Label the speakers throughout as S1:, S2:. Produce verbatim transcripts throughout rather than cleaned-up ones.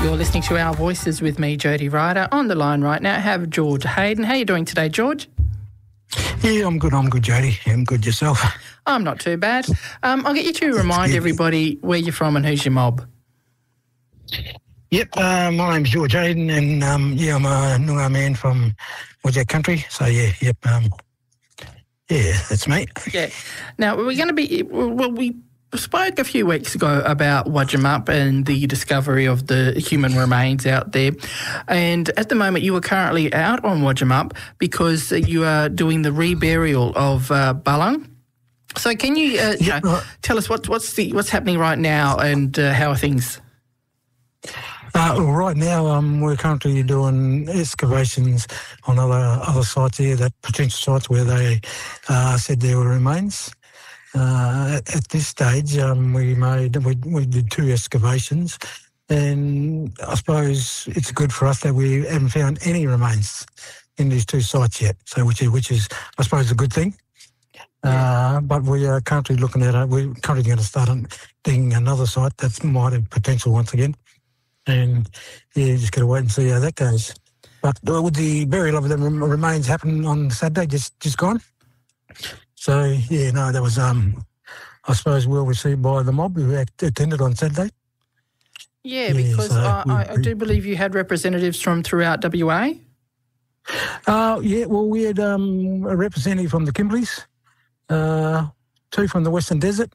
S1: You're listening to Our Voices with me, Jody Ryder. On the line right now, I have George Hayden. How are you doing today, George?
S2: Yeah, I'm good. I'm good, Jody. I'm good. Yourself?
S1: I'm not too bad. Um, I'll get you to remind everybody where you're from and who's your mob.
S2: Yep, uh, my name's George Hayden, and um, yeah, I'm a Noongar man from Wajak country. So yeah, yep, um, yeah, that's me.
S1: Yeah. Now we're going to be well. We spoke a few weeks ago about Wajamup and the discovery of the human remains out there, and at the moment you are currently out on Wajamup because you are doing the reburial of uh, Ballang. So can you, uh, you
S2: yep,
S1: know,
S2: right.
S1: tell us what, what's the what's happening right now and uh, how are things?
S2: Uh, well, right now, um, we're currently doing excavations on other other sites here, that potential sites where they uh, said there were remains. Uh, at, at this stage, um, we made we, we did two excavations, and I suppose it's good for us that we haven't found any remains in these two sites yet. So, which is which is I suppose a good thing. Uh, but we are currently looking at it. We're currently going to start on digging another site that might have potential once again. And, yeah, just got to wait and see how that goes. But uh, with the burial of the remains happening on Saturday, just just gone. So, yeah, no, that was, um, I suppose, well received by the mob who attended on Saturday.
S1: Yeah,
S2: yeah
S1: because
S2: so
S1: I,
S2: we,
S1: I, I do believe you had representatives from throughout W A.
S2: Uh, yeah, well, we had um, a representative from the Kimbleys, uh, two from the Western Desert,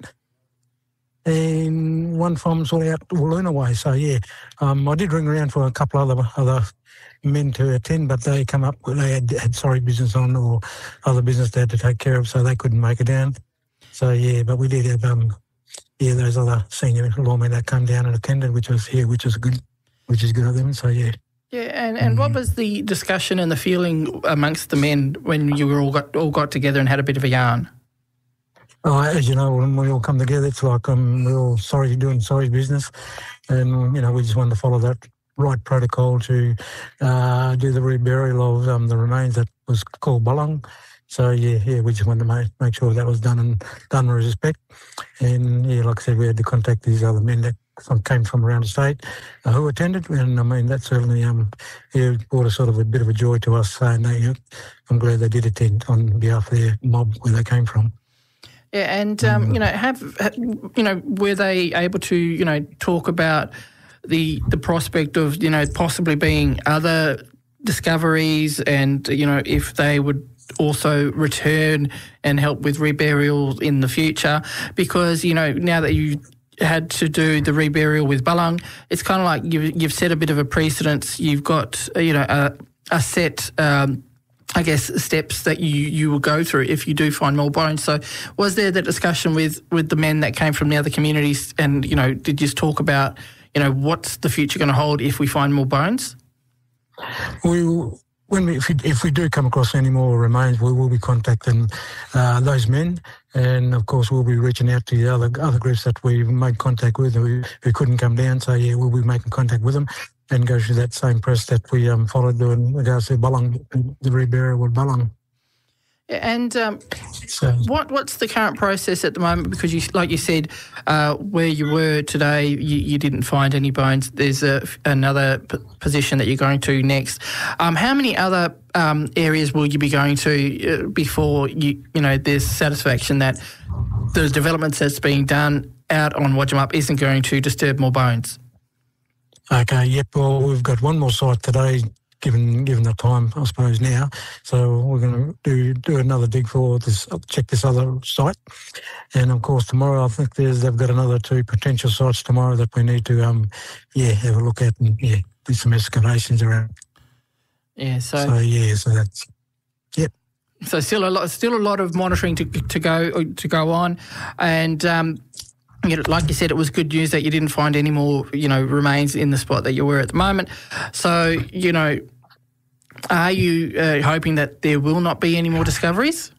S2: and one from sort of out Walloona way. So, yeah, um, I did ring around for a couple other other men to attend, but they come up, they had, had sorry business on or other business they had to take care of, so they couldn't make it down. So, yeah, but we did have, um, yeah, those other senior lawmen that came down and attended, which was, yeah, which was good, which is good of them, so, yeah.
S1: Yeah, and, and
S2: mm.
S1: what was the discussion and the feeling amongst the men when you were all got all got together and had a bit of a yarn?
S2: Oh, as you know, when we all come together, it's like um, we're all sorry doing sorry business, and you know we just wanted to follow that right protocol to uh, do the reburial of um, the remains that was called Ballang. So yeah, yeah, we just wanted to make, make sure that was done and done with respect. And yeah, like I said, we had to contact these other men that from, came from around the state uh, who attended, and I mean that certainly um yeah, brought a sort of a bit of a joy to us, saying that, you know, I'm glad they did attend on behalf of their mob where they came from.
S1: Yeah, and um, you know, have you know, were they able to you know talk about the the prospect of you know possibly being other discoveries, and you know if they would also return and help with reburial in the future, because you know now that you had to do the reburial with Ballang, it's kind of like you've, you've set a bit of a precedence. You've got you know a, a set. Um, I guess, steps that you, you will go through if you do find more bones. So was there the discussion with, with the men that came from the other communities and, you know, did you just talk about, you know, what's the future going to hold if we find more bones?
S2: We, when we, if we, if we do come across any more remains, we will be contacting uh, those men, and of course we'll be reaching out to the other other groups that we made contact with who, who couldn't come down. So, yeah, we'll be making contact with them and go through that same process that we um, followed in regards to Ballang, the reburial with Ballang.
S1: And um,
S2: so,
S1: what what's the current process at the moment? Because, you, like you said, uh, where you were today, you, you didn't find any bones. There's a, another p- position that you're going to next. Um, how many other um, areas will you be going to uh, before you you know there's satisfaction that the developments that's being done out on Wajamup isn't going to disturb more bones?
S2: Okay, yep, well, we've got one more site today, given given the time, I suppose, now. So we're going to do do another dig for this, check this other site. And, of course, tomorrow I think there's they've got another two potential sites tomorrow that we need to, um, yeah, have a look at and, yeah, do some excavations around.
S1: Yeah, so...
S2: So, yeah, so that's, yep.
S1: So still a lot, still a lot of monitoring to to go to go on, and um, you know, like you said, it was good news that you didn't find any more, you know, remains in the spot that you were at the moment. So, you know, are you uh, hoping that there will not be any more discoveries?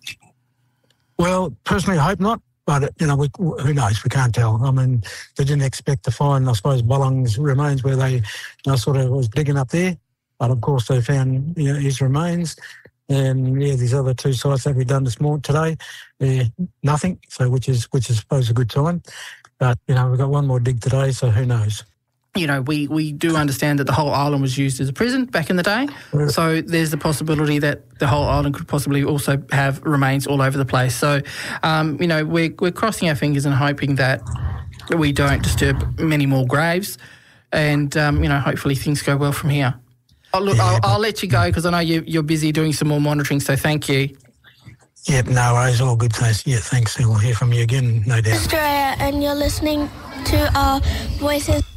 S2: Well, personally, I hope not. But, you know, we, who knows? We can't tell. I mean, they didn't expect to find, I suppose, Ballang's remains where they, you know, sort of was digging up there. But, of course, they found, you know, his remains. And, yeah, these other two sites that we've done this morning, today, they're nothing, so which is, which is, I suppose, a good sign. But, you know, we've got one more dig today, so who knows?
S1: you know, we, we do understand that the whole island was used as a prison back in the day. So there's the possibility that the whole island could possibly also have remains all over the place. So, um, you know, we're, we're crossing our fingers and hoping that we don't disturb many more graves. And, um, you know, hopefully things go well from here. Oh, look, I'll, I'll let you go because I know you, you're busy doing some more monitoring, so thank you.
S2: Yep, no worries, all good, thanks. Yeah, thanks. We'll hear from you again, no doubt.
S3: Australia, and you're listening to our Voices